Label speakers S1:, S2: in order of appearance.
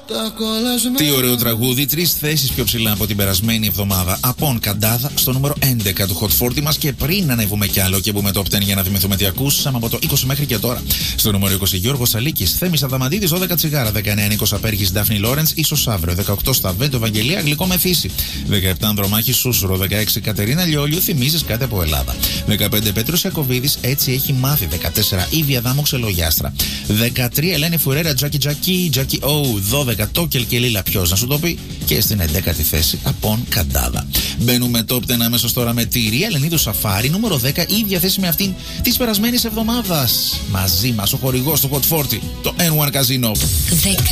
S1: Τι ωραίο τραγούδι, 3 θέσεις πιο ψηλά από την περασμένη εβδομάδα. Απόν Καντάδα στο νούμερο 11 του Hot 40 μας. Και πριν ανέβουμε κι άλλο και μπούμε top 10 για να θυμηθούμε τι ακούσαμε από το 20 μέχρι και τώρα. Στο νούμερο 20 Γιώργος Αλίκης, Θέμης Αδαμαντίδης, 12 Τσιγάρα. 19 Νίκος Απέργης, Ντάφνη Λόρεντς, Ίσως αύριο. 18 Σταβέντο Ευαγγελία, Γλυκό Μεθύση. 17 Ανδρομάχη Σούσουρο. 16 Κατερίνα Λιόλιου, Θυμίζεις κάτι από Ελλάδα. 15 Πέτρος Ιακωβίδης, Έτσι έχει μάθει. 14 Ήβια Δάμο Ξελογιάστρα. 13 Ελένη Φουρέρα, Τζάκι Ο. 12 Τόκελ και Λίλα, ποιος να σου το πει. Και στην 11η θέση Απόν Καντάδα. Μπαίνουμε top 10 αμέσως τώρα με τη Ρία Ελενίδου Σαφάρι, νούμερο 10, ίδια θέση με αυτήν της περασμένης εβδομάδας. Μαζί μας ο χορηγός του Hot 40, το N1 Casino.